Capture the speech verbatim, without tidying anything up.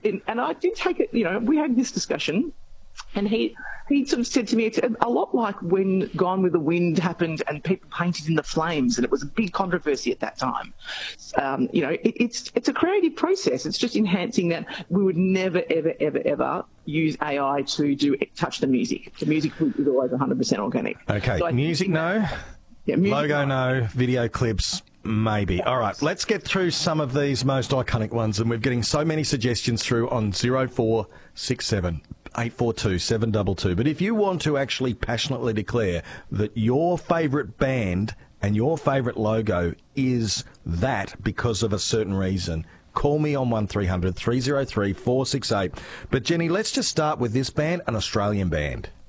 and, and I did take it, you know, we had this discussion, and he he sort of said to me, it's a lot like when Gone with the Wind happened and people painted in the flames, and it was a big controversy at that time. Um, you know, it, it's it's a creative process. It's just enhancing that. We would never, ever, ever, ever use A I to do touch the music. The music is always one hundred percent organic. Okay, so music, no. Yeah, music, Logo, no. Video clips, maybe. All right, let's get through some of these most iconic ones, and we're getting so many suggestions through on zero four six seven, eight four two, seven two two. But if you want to actually passionately declare that your favourite band and your favourite logo is that because of a certain reason, call me on one three hundred, three oh three, four six eight. But, Jenny, let's just start with this band, an Australian band.